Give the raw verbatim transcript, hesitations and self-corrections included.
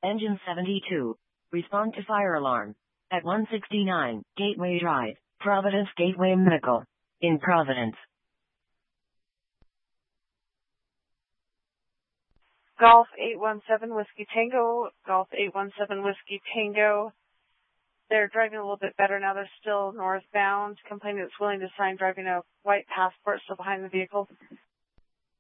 Engine seventy-two. Respond to fire alarm. At one sixty-nine, Gateway Drive, Providence Gateway Medical. In Providence. Golf eight one seven Whiskey Tango, Golf eight one seven Whiskey Tango. They're driving a little bit better now. They're still northbound. Complainant is willing to sign driving a white passport still behind the vehicle.